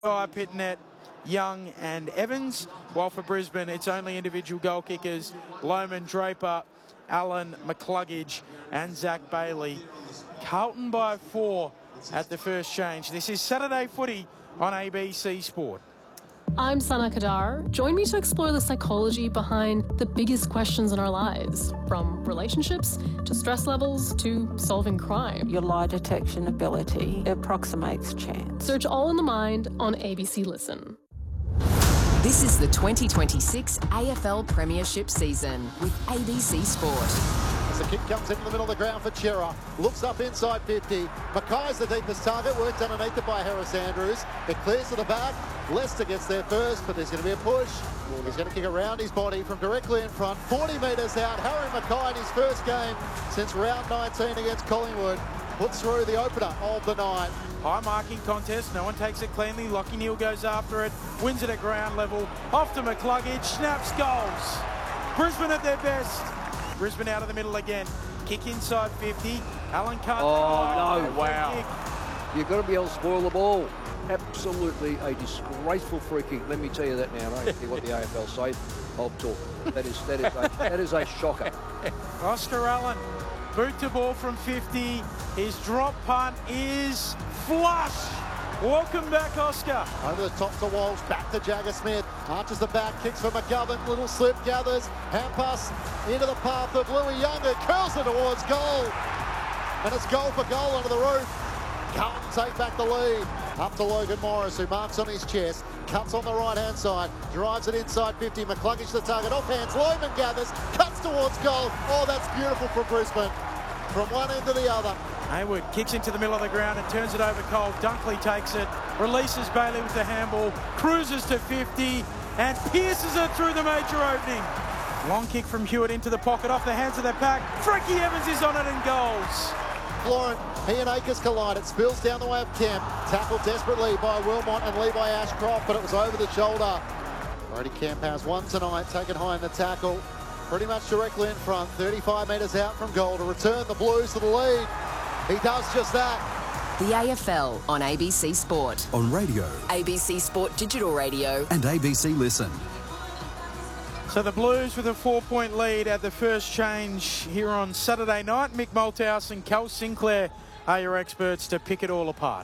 Pitnet, Young and Evans, while for Brisbane it's only individual goal kickers Lohmann, Draper, Allen, McCluggage and Zach Bailey. Carlton by 4 at the first change. This is Saturday Footy on ABC Sport. I'm Sana Kadar. Join me to explore the psychology behind the biggest questions in our lives, from relationships to stress levels to solving crime. Your lie detection ability approximates chance. Search All in the Mind on ABC Listen. This is the 2026 AFL Premiership season with ABC Sport. As the kick comes into the middle of the ground for Chera, looks up inside 50. Mackay's the deepest target, worked underneath it by Harris Andrews. It clears to the back. Leicester gets there first, but there's going to be a push. He's going to kick around his body from directly in front, 40 metres out. Harry Mackay in his first game since round 19 against Collingwood puts through the opener of the night. High marking contest, no one takes it cleanly. Lockie Neal goes after it, wins it at ground level. Off to McCluggage, snaps goals. Brisbane at their best. Brisbane out of the middle again. Kick inside 50. Alan can't. Oh, no. Wow. You've got to be able to spoil the ball. Absolutely a disgraceful free kick. Let me tell you that now. I don't care what the AFL say. I'll talk. That is a shocker. Oscar Allen, boot to ball from 50. His drop punt is flush. Welcome back, Oscar. Over the top to Walsh, back to Jagger Smith. Arches the back, kicks for McGovern. Little slip, gathers. Hand pass into the path of Louis Young. It curls it towards goal. And it's goal for goal under the roof. Carlton take back the lead. Up to Logan Morris, who marks on his chest. Cuts on the right-hand side. Drives it inside 50. McCluggage the target. Off hands. Lohmann gathers. Cuts towards goal. Oh, that's beautiful for Brisbane. From one end to the other. Hayward kicks into the middle of the ground and turns it over Cole. Dunkley takes it, releases Bailey with the handball, cruises to 50 and pierces it through the major opening. Long kick from Hewitt into the pocket, off the hands of the pack. Frankie Evans is on it and goals. Florent, he and Akers collide. It spills down the way of Kemp. Tackled desperately by Wilmot and Levi Ashcroft, but it was over the shoulder. Brody Kemp has one tonight, taken high in the tackle. Pretty much directly in front, 35 metres out from goal to return the Blues to the lead. He does just that. The AFL on ABC Sport. On radio. ABC Sport Digital Radio. And ABC Listen. So the Blues with a 4-point lead at the first change here on Saturday night. Mick Malthouse and Cal Sinclair are your experts to pick it all apart.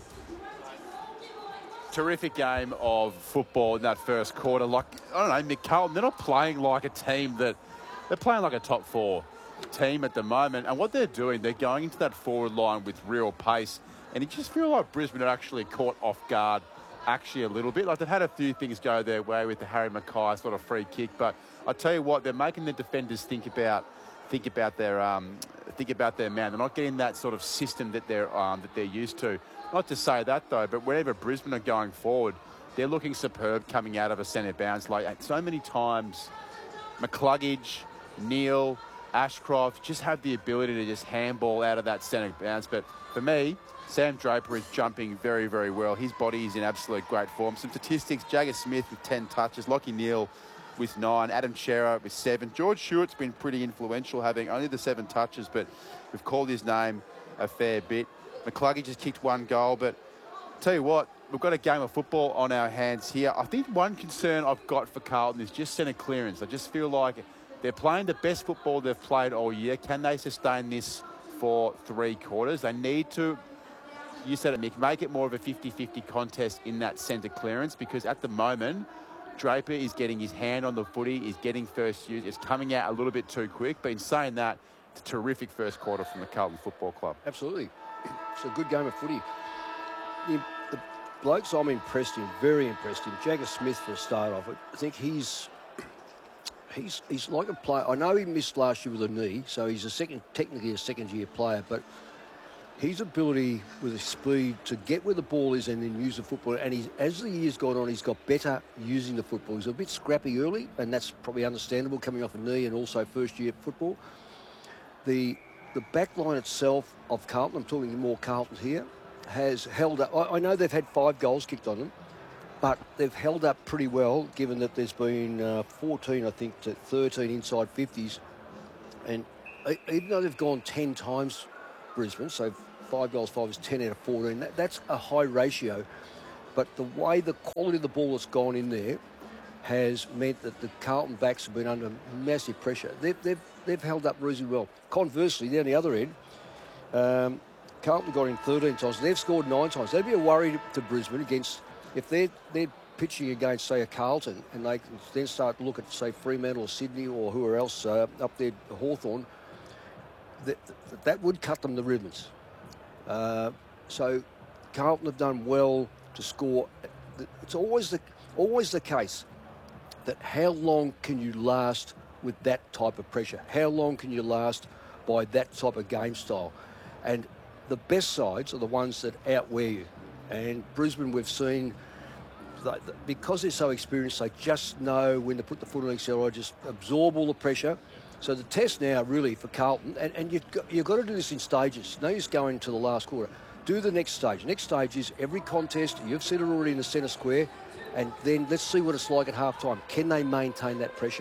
Terrific game of football in that first quarter. Like, I don't know, Mick Carlton, they're not playing like a team that... They're playing like a top 4 team at the moment. And what they're doing, they're going into that forward line with real pace. And you just feel like Brisbane are actually caught off guard actually a little bit. Like, they've had a few things go their way with the Harry Mackay sort of free kick. But I tell you what, they're making the defenders think about their man. They're not getting that sort of system that they're used to. Not to say that though, but wherever Brisbane are going forward, they're looking superb coming out of a centre bounce. Like, so many times, McCluggage, Neal, Ashcroft just have the ability to just handball out of that centre bounce. But for me, Sam Draper is jumping very, very well. His body is in absolute great form. Some statistics, Jagger Smith with 10 touches, Lockie Neal with 9, Adam Shearer with 7. George Stewart's been pretty influential, having only the 7 touches, but we've called his name a fair bit. McCluggage has kicked 1 goal, but tell you what, we've got a game of football on our hands here. I think one concern I've got for Carlton is just centre clearance. I just feel like they're playing the best football they've played all year. Can they sustain this for 3 quarters? They need to, you said it, Mick, make it more of a 50-50 contest in that centre clearance, because at the moment, Draper is getting his hand on the footy, is getting first use, it's coming out a little bit too quick. But in saying that, it's a terrific first quarter from the Carlton Football Club. Absolutely. It's a good game of footy. The blokes I'm impressed in, very impressed in, Jagger Smith for a start off. I think he's like a player. I know he missed last year with a knee, so he's technically a second-year player, but his ability with his speed to get where the ball is and then use the football, and as the years gone on, he's got better using the football. He's a bit scrappy early, and that's probably understandable coming off a knee and also first-year football. The back line itself of Carlton, I'm talking more Carlton here, has held up. I know they've had 5 goals kicked on them, but they've held up pretty well, given that there's been 14, I think, to 13 inside 50s. And even though they've gone 10 times, Brisbane, so 5 goals, 5 is 10 out of 14, that's a high ratio. But the way the quality of the ball that's gone in there has meant that the Carlton backs have been under massive pressure. They've held up reasonably well. Conversely, down the other end, Carlton got in 13 times. They've scored 9 times. They'd be a worry to Brisbane against if they're pitching against, say, a Carlton, and they can then start to look at, say, Fremantle or Sydney or whoever else up there, Hawthorn. That would cut them the ribbons. So Carlton have done well to score. It's always the case that how long can you last with that type of pressure? How long can you last by that type of game style? And the best sides are the ones that outwear you. And Brisbane, we've seen, because they're so experienced, they just know when to put the foot on the accelerator, just absorb all the pressure. So the test now really for Carlton, and you've got to do this in stages. No use going to the last quarter. Do the next stage. Next stage is every contest. You've said it already in the centre square. And then let's see what it's like at half-time. Can they maintain that pressure?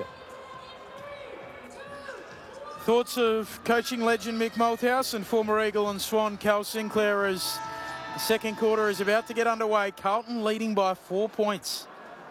Thoughts of coaching legend Mick Malthouse and former Eagle and Swan Cal Sinclair as the second quarter is about to get underway. Carlton leading by 4 points.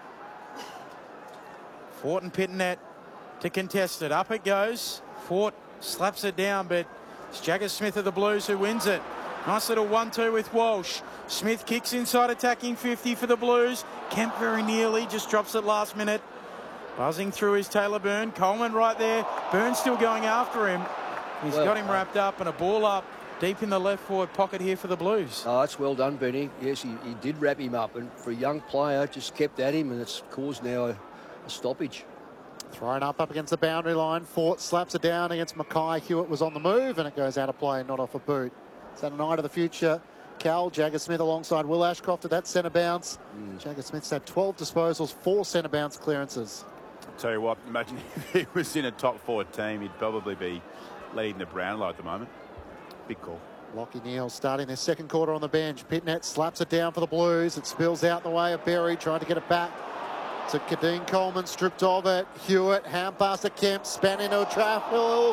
Fort and Pittonet to contest it. Up it goes. Fort slaps it down, but it's Jagger Smith of the Blues who wins it. Nice little 1-2 with Walsh. Smith kicks inside, attacking 50 for the Blues. Kemp very nearly, just drops it last minute. Buzzing through his Taylor Byrne. Coleman right there. Byrne still going after him. He's got him wrapped up, and a ball up deep in the left forward pocket here for the Blues. Oh, that's well done, Benny. Yes, he did wrap him up, and for a young player, just kept at him, and it's caused now a stoppage. Thrown up against the boundary line. Fort slaps it down against Mackay. Hewitt was on the move, and it goes out of play, not off a boot. Is that a night of the future? Cal, Jagger Smith alongside Will Ashcroft at that centre bounce. Jagger Smith's had 12 disposals, 4 centre bounce clearances. I'll tell you what, imagine if he was in a top 4 team, he'd probably be leading the Brownlow at the moment. Big call. Lockie Neal starting their second quarter on the bench. Pittonet slaps it down for the Blues. It spills out in the way of Berry, trying to get it back to Kadeen Coleman, stripped of it. Hewitt, hand pass to Kemp, span into a trap.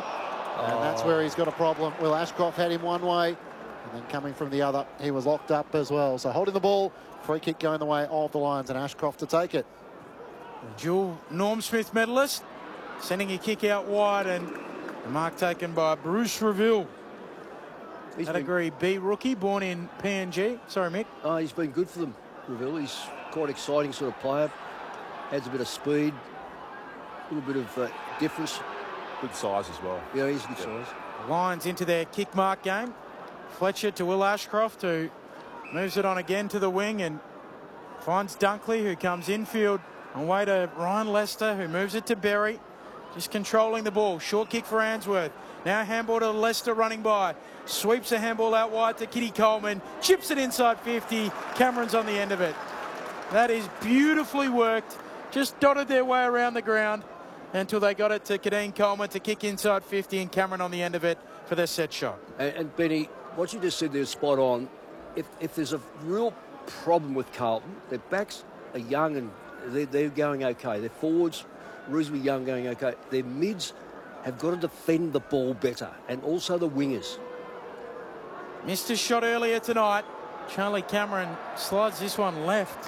And that's where he's got a problem. Will Ashcroft had him one way, and then coming from the other, he was locked up as well. So holding the ball, free kick going the way of the Lions, and Ashcroft to take it. Dual Norm Smith medalist, sending a kick out wide, and the mark taken by Bruce Reville. Category B rookie, born in PNG. Sorry, Mick. Oh, he's been good for them, Reville. He's quite exciting sort of player. Adds a bit of speed, a little bit of difference. Good size as well. Yeah, he's good size. Lions into their kick mark game. Fletcher to Will Ashcroft, who moves it on again to the wing and finds Dunkley, who comes infield on way to Ryan Lester, who moves it to Berry. Just controlling the ball. Short kick for Answorth. Now handball to Lester running by. Sweeps a handball out wide to Kitty Coleman. Chips it inside 50. Cameron's on the end of it. That is beautifully worked. Just dotted their way around the ground until they got it to Kadeen Coleman to kick inside 50, and Cameron on the end of it for their set shot. And Benny, what you just said there is spot on. If there's a real problem with Carlton, their backs are young and they're going okay. Their forwards, reasonably young, going okay. Their mids have got to defend the ball better, and also the wingers. Missed a shot earlier tonight. Charlie Cameron slides this one left.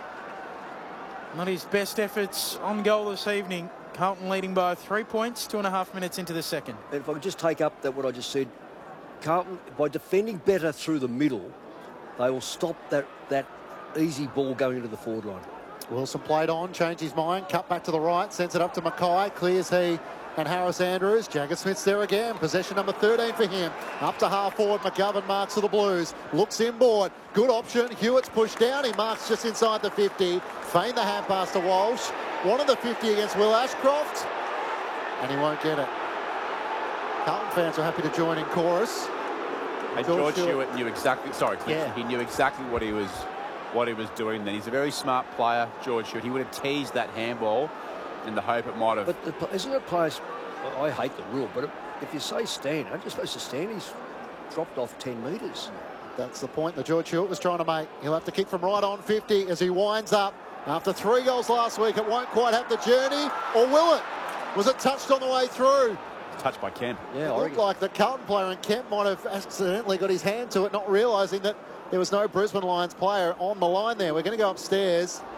Not his best efforts on goal this evening. Carlton leading by 3 points, 2.5 minutes into the second. And if I could just take up what I just said, Carlton, by defending better through the middle, they will stop that easy ball going into the forward line. Wilson played on, changed his mind, cut back to the right, sends it up to Mackay, clears he and Harris Andrews. Jagger Smith's there again, possession number 13 for him. Up to half forward, McGovern marks for the Blues, looks inboard, good option, Hewitt's pushed down, he marks just inside the 50, feigned the hand pass to Walsh, wanted the 50 against Will Ashcroft, and he won't get it. Carlton fans are happy to join in chorus. And George Hewitt knew exactly, sorry, Cliff, Yeah. he knew exactly what he was doing then. He's a very smart player, George Hewitt. He would have teased that handball in the hope it might have. But isn't it players? I hate the rule, but if you say stand, aren't you supposed to stand? He's dropped off 10 metres. That's the point that George Hewitt was trying to make. He'll have to kick from right on 50 as he winds up. After 3 goals last week, it won't quite have the journey, or will it? Was it touched on the way through? Touched by Kemp. It Yeah, I looked reckon. like the Carlton player and Kemp might have accidentally got his hand to it, not realising that there was no Brisbane Lions player on the line there. We're going to go upstairs.